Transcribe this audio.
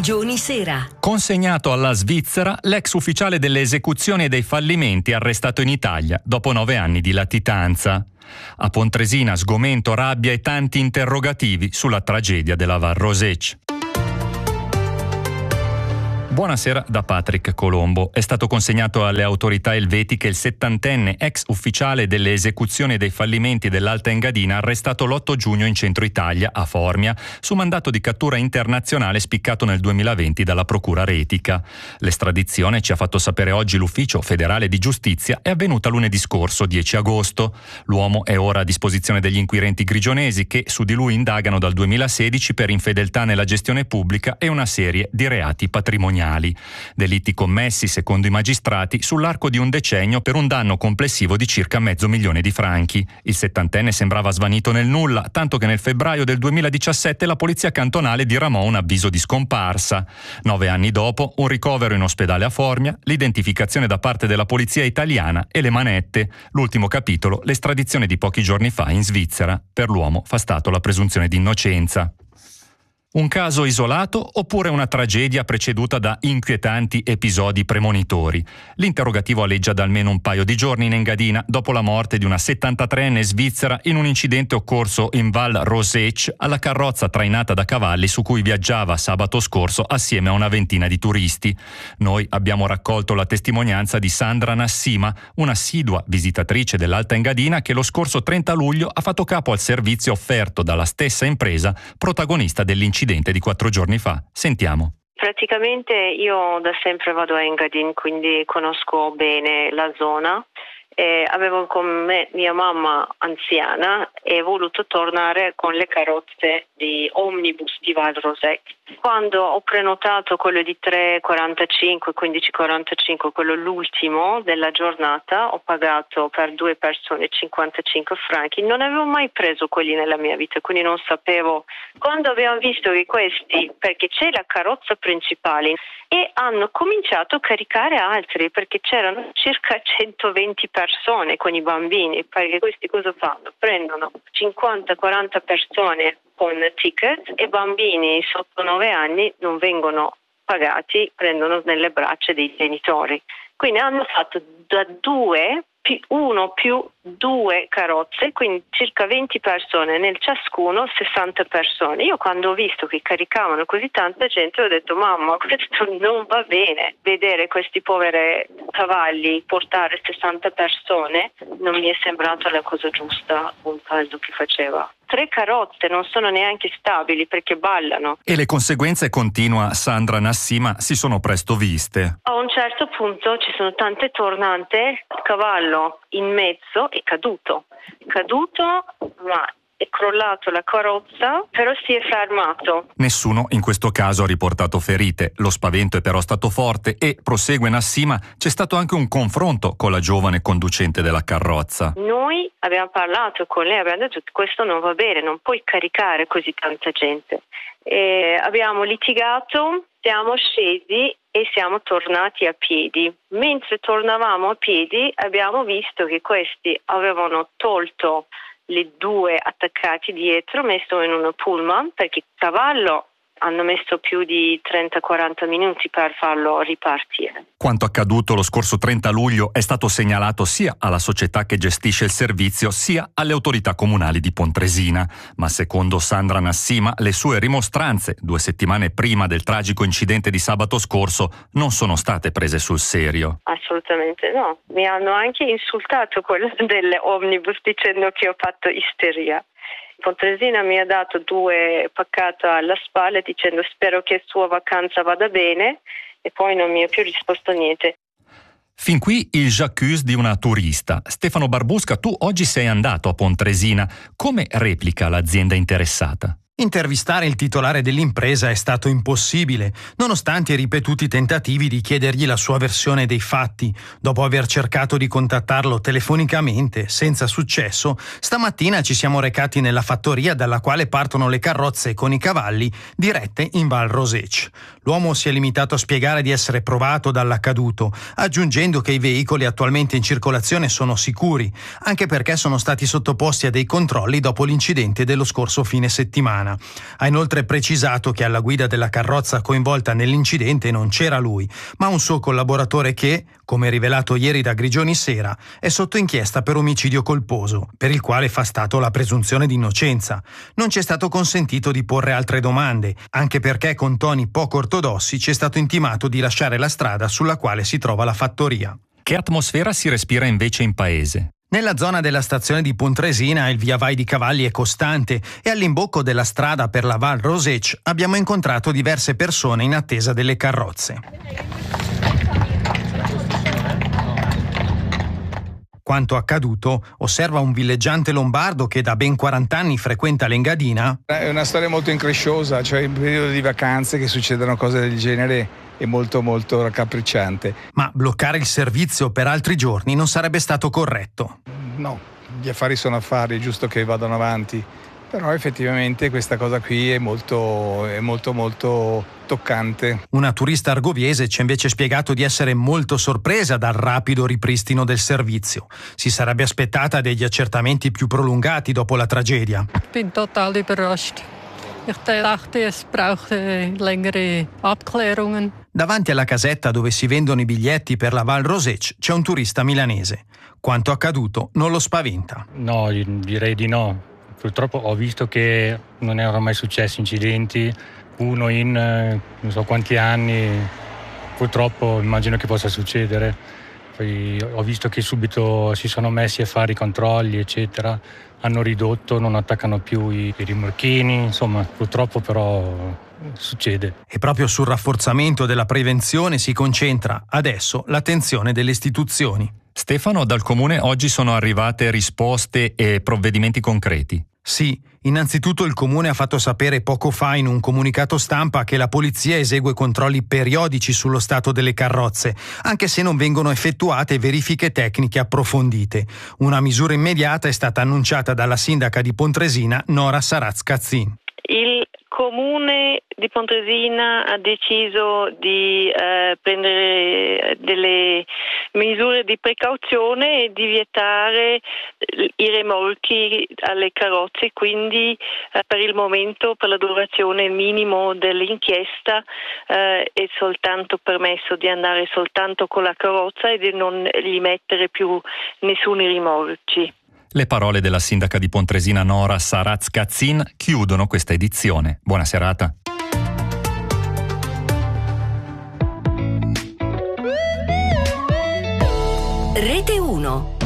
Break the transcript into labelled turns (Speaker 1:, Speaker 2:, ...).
Speaker 1: Grigioni Sera.
Speaker 2: Consegnato alla Svizzera l'ex ufficiale delle esecuzioni e dei fallimenti arrestato in Italia dopo 9 anni di latitanza. A Pontresina sgomento, rabbia e tanti interrogativi sulla tragedia della Val Roseg. Buonasera da Patrick Colombo. È stato consegnato alle autorità elvetiche il 70enne ex ufficiale delle esecuzioni e dei fallimenti dell'Alta Engadina arrestato l'8 giugno in centro Italia, a Formia, su mandato di cattura internazionale spiccato nel 2020 dalla Procura Retica. L'estradizione, ci ha fatto sapere oggi l'Ufficio federale di giustizia, è avvenuta lunedì scorso, 10 agosto. L'uomo è ora a disposizione degli inquirenti grigionesi che su di lui indagano dal 2016 per infedeltà nella gestione pubblica e una serie di reati patrimoniali. Delitti commessi, secondo i magistrati, sull'arco di un decennio per un danno complessivo di circa $500,000 di franchi. Il settantenne sembrava svanito nel nulla, tanto che nel febbraio del 2017 la polizia cantonale diramò un avviso di scomparsa. 9 anni dopo, un ricovero in ospedale a Formia, l'identificazione da parte della polizia italiana e le manette. L'ultimo capitolo, l'estradizione di pochi giorni fa in Svizzera. Per l'uomo fa stato la presunzione di innocenza. Un caso isolato oppure una tragedia preceduta da inquietanti episodi premonitori? L'interrogativo aleggia da almeno un paio di giorni in Engadina dopo la morte di una 73enne svizzera in un incidente occorso in Val Roseg alla carrozza trainata da cavalli su cui viaggiava sabato scorso assieme a una ventina di turisti. Noi abbiamo raccolto la testimonianza di Sandra Nassima, un'assidua visitatrice dell'Alta Engadina che lo scorso 30 luglio ha fatto capo al servizio offerto dalla stessa impresa protagonista dell'incidente di 4 giorni fa. Sentiamo.
Speaker 3: Praticamente io da sempre vado a Engadin, quindi conosco bene la zona. Avevo con me mia mamma anziana e ho voluto tornare con le carrozze di omnibus di Val Roseg. Quando ho prenotato quello di 3,45, 15,45, quello l'ultimo della giornata, ho pagato per 2 persone 55 franchi. Non avevo mai preso quelli nella mia vita, quindi non sapevo. Quando abbiamo visto che questi, perché c'è la carrozza principale e hanno cominciato a caricare altri, perché c'erano circa 120 persone con i bambini, perché questi cosa fanno? Prendono 50-40 persone con ticket e bambini sotto 9 anni non vengono pagati, prendono nelle braccia dei genitori. Quindi hanno fatto da 2 più 1 più 2 carrozze, quindi circa 20 persone, nel ciascuno 60 persone. Io quando ho visto che caricavano così tanta gente ho detto mamma, questo non va bene, vedere questi poveri cavalli portare 60 persone non mi è sembrata la cosa giusta, un caldo che faceva. 3 carrozze non sono neanche stabili perché ballano.
Speaker 2: E le conseguenze, continua Sandra Nassima, si sono presto viste.
Speaker 3: A un certo punto ci sono tante tornante, il cavallo in mezzo è caduto, ma è crollato la carrozza, però si è fermato.
Speaker 2: Nessuno in questo caso ha riportato ferite. Lo spavento è però stato forte e, prosegue Nassima, c'è stato anche un confronto con la giovane conducente della carrozza.
Speaker 3: Noi abbiamo parlato con lei, abbiamo detto che questo non va bene, non puoi caricare così tanta gente. E abbiamo litigato, siamo scesi e siamo tornati a piedi. Mentre tornavamo a piedi abbiamo visto che questi avevano tolto le 2 attaccati dietro, messo in una pullman, perché il cavallo hanno messo più di 30-40 minuti per farlo ripartire.
Speaker 2: Quanto accaduto lo scorso 30 luglio è stato segnalato sia alla società che gestisce il servizio sia alle autorità comunali di Pontresina. Ma secondo Sandra Nassima le sue rimostranze 2 settimane prima del tragico incidente di sabato scorso non sono state prese sul serio.
Speaker 3: Assolutamente no. Mi hanno anche insultato quello delle omnibus dicendo che ho fatto isteria. Pontresina mi ha dato 2 paccate alla spalla dicendo spero che sua vacanza vada bene e poi non mi ha più risposto niente.
Speaker 2: Fin qui il j'accuse di una turista. Stefano Barbusca, tu oggi sei andato a Pontresina. Come replica l'azienda interessata?
Speaker 4: Intervistare il titolare dell'impresa è stato impossibile, nonostante i ripetuti tentativi di chiedergli la sua versione dei fatti. Dopo aver cercato di contattarlo telefonicamente, senza successo, stamattina ci siamo recati nella fattoria dalla quale partono le carrozze con i cavalli dirette in Val Roseg. L'uomo si è limitato a spiegare di essere provato dall'accaduto, aggiungendo che i veicoli attualmente in circolazione sono sicuri, anche perché sono stati sottoposti a dei controlli dopo l'incidente dello scorso fine settimana. Tirana. Ha inoltre precisato che alla guida della carrozza coinvolta nell'incidente non c'era lui, ma un suo collaboratore che, come rivelato ieri da Grigioni Sera, è sotto inchiesta per omicidio colposo, per il quale fa stato la presunzione di innocenza. Non ci è stato consentito di porre altre domande, anche perché con toni poco ortodossi ci è stato intimato di lasciare la strada sulla quale si trova la fattoria.
Speaker 2: Che atmosfera si respira invece in paese?
Speaker 4: Nella zona della stazione di Pontresina il via vai di cavalli è costante e all'imbocco della strada per la Val Roseg abbiamo incontrato diverse persone in attesa delle carrozze. Quanto accaduto osserva un villeggiante lombardo che da ben 40 anni frequenta l'Engadina.
Speaker 1: È una storia molto incresciosa, cioè in periodo di vacanze che succedono cose del genere è molto molto raccapricciante.
Speaker 4: Ma bloccare il servizio per altri giorni non sarebbe stato corretto.
Speaker 1: No, gli affari sono affari, è giusto che vadano avanti. Però effettivamente questa cosa qui è molto toccante.
Speaker 4: Una turista argoviese ci ha invece spiegato di essere molto sorpresa dal rapido ripristino del servizio. Si sarebbe aspettata degli accertamenti più prolungati dopo la tragedia.
Speaker 5: bin total überrascht. Ich dachte, es brauchte längere Abklärungen.
Speaker 4: Davanti alla casetta dove si vendono i biglietti per la Val Roseg c'è un turista milanese. Quanto accaduto non lo spaventa.
Speaker 6: No, direi di no. Purtroppo ho visto che non erano mai successi incidenti, uno in non so quanti anni, purtroppo immagino che possa succedere. Poi ho visto che subito si sono messi a fare i controlli, eccetera, hanno ridotto, non attaccano più i rimorchini, insomma, purtroppo però succede.
Speaker 4: E proprio sul rafforzamento della prevenzione si concentra adesso l'attenzione delle istituzioni.
Speaker 2: Stefano, dal Comune oggi sono arrivate risposte e provvedimenti concreti.
Speaker 4: Sì, innanzitutto il Comune ha fatto sapere poco fa in un comunicato stampa che la polizia esegue controlli periodici sullo stato delle carrozze, anche se non vengono effettuate verifiche tecniche approfondite. Una misura immediata è stata annunciata dalla sindaca di Pontresina, Nora Saraz-Cazzin.
Speaker 3: Il Comune di Pontresina ha deciso di prendere delle misure di precauzione e di vietare i remorchi alle carrozze, quindi per il momento, per la durazione minimo dell'inchiesta, è soltanto permesso di andare soltanto con la carrozza e di non gli mettere più nessuni rimorchi.
Speaker 2: Le parole della sindaca di Pontresina Nora Saraz-Cazzin chiudono questa edizione. Buona serata.
Speaker 7: Rete 1